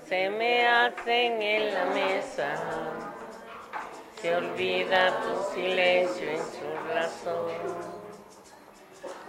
se me hacen en la mesa. Se olvida tu silencio en su razón.